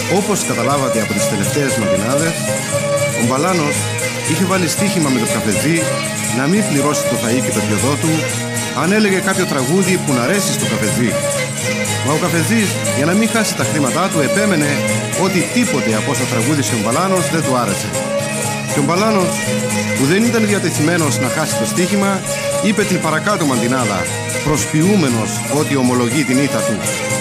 Όπως καταλάβατε από τις τελευταίες μαντινάδες, ο Μπαλάνος είχε βάλει στοίχημα με τον καφετζή να μην πληρώσει το φαΐ και το πιοδό του αν έλεγε κάποιο τραγούδι που να αρέσει στο καφετζή. Μα ο καφετζής, για να μην χάσει τα χρήματά του, επέμενε ότι τίποτε από όσα τραγούδισε ο Μπαλάνος δεν του άρεσε. Και ο Μπαλάνος, που δεν ήταν διατεθειμένος να χάσει το στοίχημα, είπε την παρακάτω μαντινάδα, προσποιούμενος ότι ομολογεί την ήττα του.